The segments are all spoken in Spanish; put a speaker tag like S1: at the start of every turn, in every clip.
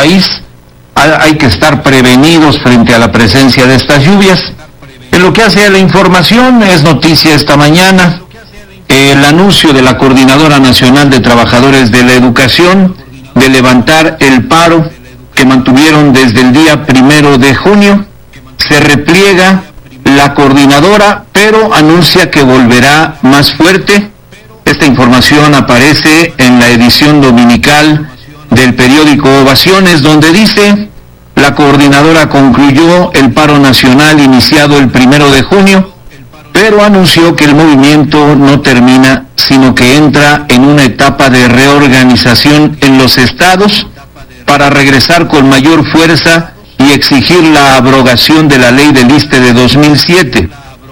S1: país. Hay que estar prevenidos frente a la presencia de estas lluvias. En lo que hace a la información, es noticia esta mañana el anuncio de la Coordinadora Nacional de Trabajadores de la Educación de levantar el paro que mantuvieron desde el día 1 de junio. Se repliega la coordinadora, pero anuncia que volverá más fuerte. Esta información aparece en la edición dominical del periódico Ovaciones, donde dice: la coordinadora concluyó el paro nacional iniciado el 1 de junio, pero anunció que el movimiento no termina, sino que entra en una etapa de reorganización en los estados para regresar con mayor fuerza y exigir la abrogación de la ley del ISSSTE de 2007.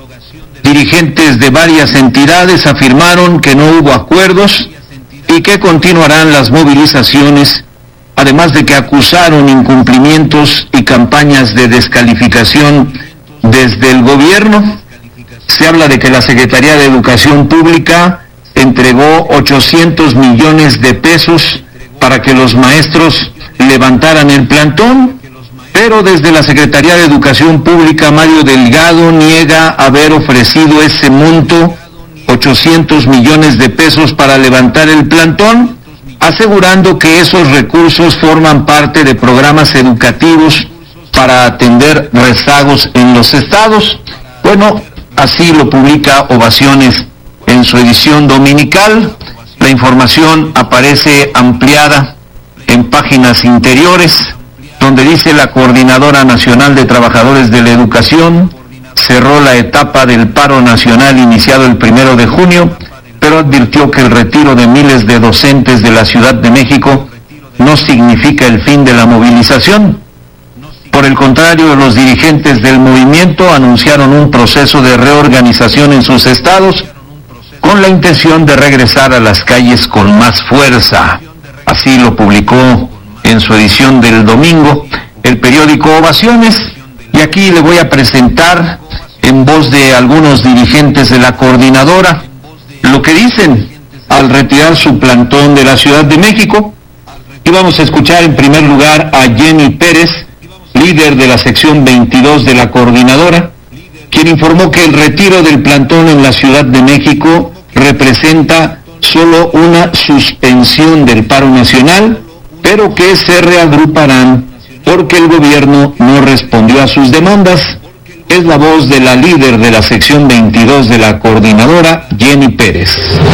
S1: Dirigentes de varias entidades afirmaron que no hubo acuerdos y que continuarán las movilizaciones, además de que acusaron incumplimientos y campañas de descalificación desde el gobierno. Se habla de que la Secretaría de Educación Pública entregó 800 millones de pesos para que los maestros levantaran el plantón, pero desde la Secretaría de Educación Pública, Mario Delgado niega haber ofrecido ese monto, 800 millones de pesos para levantar el plantón, asegurando que esos recursos forman parte de programas educativos para atender rezagos en los estados. Bueno, así lo publica Ovaciones en su edición dominical. La información aparece ampliada en páginas interiores, donde dice: la Coordinadora Nacional de Trabajadores de la Educación cerró la etapa del paro nacional iniciado el 1 de junio, pero advirtió que el retiro de miles de docentes de la Ciudad de México no significa el fin de la movilización. Por el contrario, los dirigentes del movimiento anunciaron un proceso de reorganización en sus estados con la intención de regresar a las calles con más fuerza. Así lo publicó en su edición del domingo el periódico Ovaciones, y aquí le voy a presentar en voz de algunos dirigentes de la coordinadora lo que dicen al retirar su plantón de la Ciudad de México. Y vamos a escuchar en primer lugar a Jenny Pérez, líder de la sección 22 de la coordinadora, quien informó que el retiro del plantón en la Ciudad de México representa solo una suspensión del paro nacional, pero que se reagruparán porque el gobierno no respondió a sus demandas. Es la voz de la líder de la sección 22 de la coordinadora, Jenny Pérez.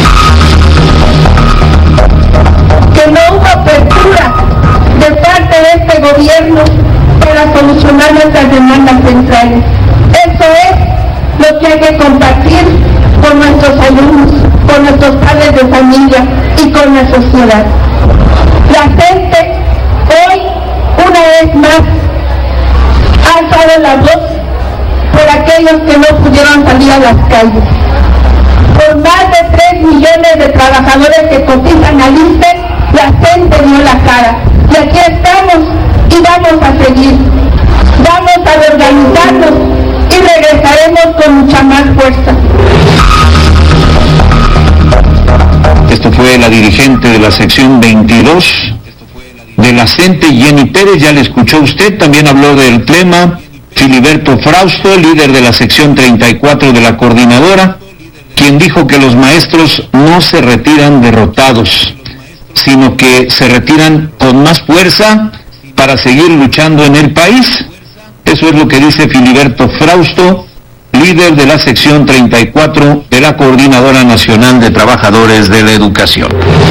S2: Que no hubo apertura de parte de este gobierno para solucionar nuestras demandas centrales. Eso es lo que hay que compartir con nuestros alumnos, con nuestros padres de familia y con la sociedad. La gente hoy, una vez más, ha alzado la voz por aquellos que no pudieron salir a las calles. Por más de 3 millones de trabajadores que cotizan al ISSSTE, la gente dio la cara. Y aquí estamos y vamos a seguir. Vamos a reorganizarnos y regresaremos con mucha más fuerza.
S1: Esto fue la dirigente de la sección 22 de la CENTE, Jenny Pérez. Ya le escuchó usted, también habló del tema Filiberto Frausto, líder de la sección 34 de la coordinadora, quien dijo que los maestros no se retiran derrotados, sino que se retiran con más fuerza para seguir luchando en el país. Eso es lo que dice Filiberto Frausto, líder de la sección 34 de la Coordinadora Nacional de Trabajadores de la Educación.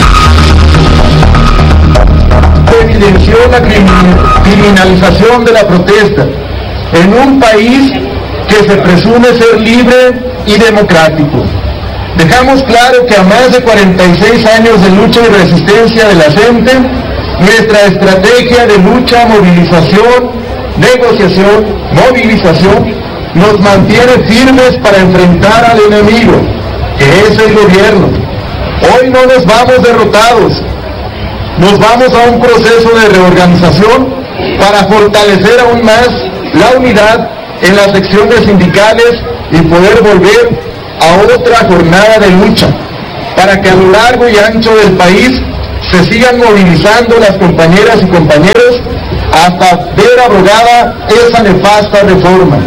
S3: Evidenció la criminalización de la protesta en un país que se presume ser libre y democrático. Dejamos claro que a más de 46 años de lucha y resistencia de la gente, nuestra estrategia de lucha, movilización, negociación, movilización, nos mantiene firmes para enfrentar al enemigo, que es el gobierno. Hoy no nos vamos derrotados, nos vamos a un proceso de reorganización para fortalecer aún más la unidad en las secciones sindicales y poder volver a otra jornada de lucha, para que a lo largo y ancho del país se sigan movilizando las compañeras y compañeros hasta ver abrogada esa nefasta reforma.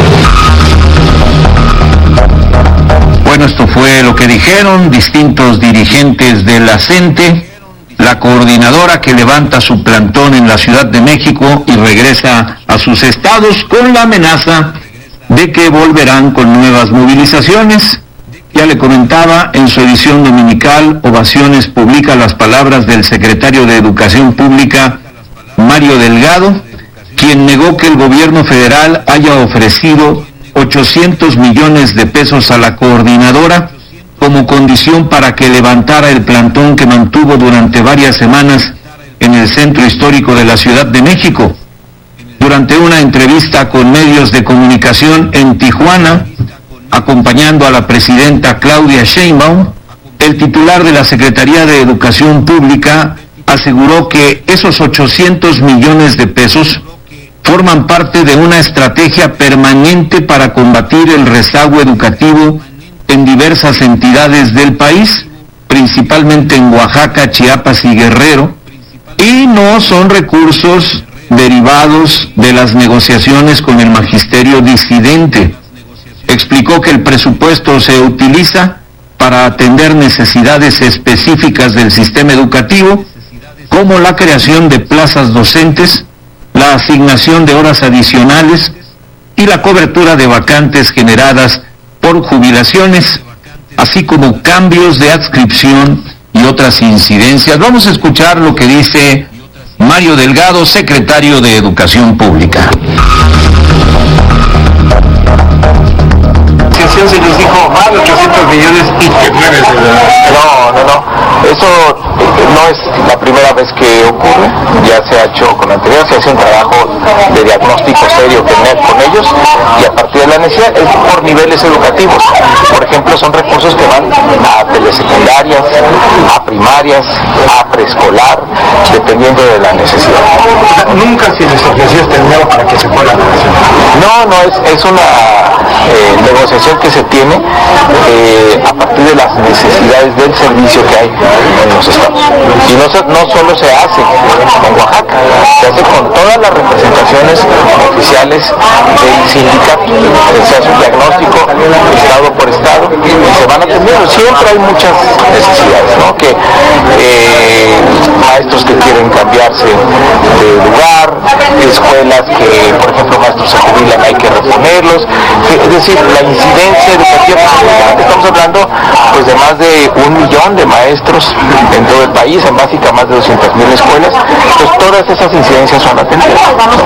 S1: Bueno, esto fue lo que dijeron distintos dirigentes de la CENTE, la coordinadora que levanta su plantón en la Ciudad de México y regresa a sus estados con la amenaza de que volverán con nuevas movilizaciones. Ya le comentaba, en su edición dominical, Ovaciones publica las palabras del secretario de Educación Pública, Mario Delgado, quien negó que el gobierno federal haya ofrecido 800 millones de pesos a la coordinadora como condición para que levantara el plantón que mantuvo durante varias semanas en el centro histórico de la Ciudad de México. Durante una entrevista con medios de comunicación en Tijuana, acompañando a la presidenta Claudia Sheinbaum, el titular de la Secretaría de Educación Pública aseguró que esos 800 millones de pesos forman parte de una estrategia permanente para combatir el rezago educativo en diversas entidades del país, principalmente en Oaxaca, Chiapas y Guerrero, y no son recursos derivados de las negociaciones con el magisterio disidente. Explicó que el presupuesto se utiliza para atender necesidades específicas del sistema educativo, como la creación de plazas docentes, la asignación de horas adicionales y la cobertura de vacantes generadas por jubilaciones, así como cambios de adscripción y otras incidencias. Vamos a escuchar lo que dice Mario Delgado, secretario de Educación Pública.
S4: Se les dijo más de 800 millones y que puedes. No. Eso no es la primera vez que ocurre. Ya se ha hecho con anterioridad, se hace un trabajo de diagnóstico serio con ellos y a partir de la necesidad es por niveles educativos. Por ejemplo, son recursos que van a telesecundarias, a primarias, a preescolar, dependiendo de la necesidad.
S3: Nunca se les ofreció este dinero para que se fuera a la nación.
S4: No, es una negociación que se tiene a partir de las necesidades del servicio que hay en los estados. Y no solo se hace en Oaxaca, se hace con todas las representaciones oficiales del sindicato. Se hace un diagnóstico estado por estado y se van atendiendo. Siempre hay muchas necesidades, ¿no? Que maestros que quieren cambiarse de lugar, escuelas que, por ejemplo, maestros se jubilan, hay que reponerlos. Es decir, la incidencia educativa, estamos hablando pues de más de 1 millón de maestros en todo el país, en básica más de 200,000 escuelas, pues todas esas incidencias son atendidas.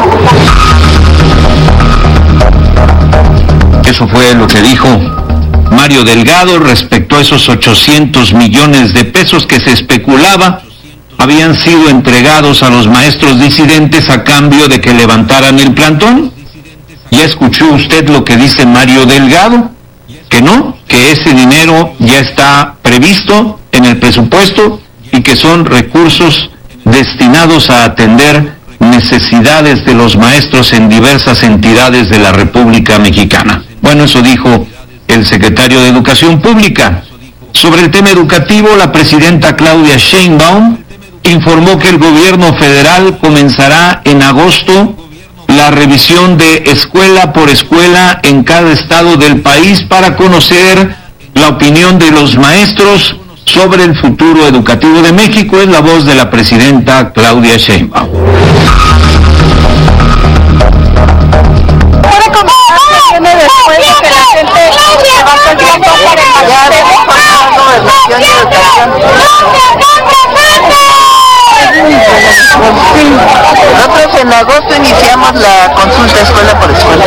S1: Eso fue lo que dijo Mario Delgado respecto a esos 800 millones de pesos que se especulaba habían sido entregados a los maestros disidentes a cambio de que levantaran el plantón. ¿Ya escuchó usted lo que dice Mario Delgado? Que no, que ese dinero ya está previsto en el presupuesto y que son recursos destinados a atender necesidades de los maestros en diversas entidades de la República Mexicana. Bueno, eso dijo el secretario de Educación Pública. Sobre el tema educativo, la presidenta Claudia Sheinbaum informó que el gobierno federal comenzará en agosto la revisión de escuela por escuela en cada estado del país para conocer la opinión de los maestros sobre el futuro educativo de México. Es la voz de la presidenta Claudia Sheinbaum.
S2: Después de que la gente se va perdiendo por Nosotros en agosto iniciamos la consulta escuela por escuela.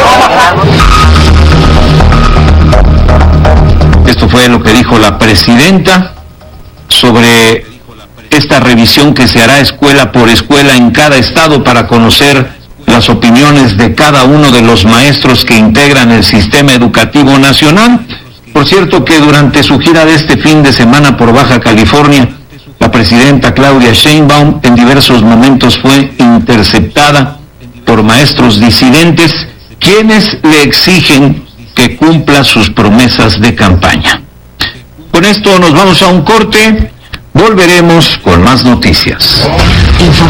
S1: Esto fue lo que dijo la presidenta sobre esta revisión que se hará escuela por escuela en cada estado para conocer las opiniones de cada uno de los maestros que integran el sistema educativo nacional. Por cierto que durante su gira de este fin de semana por Baja California, la presidenta Claudia Sheinbaum en diversos momentos fue interceptada por maestros disidentes, quienes le exigen que cumpla sus promesas de campaña. Con esto nos vamos a un corte, volveremos con más noticias.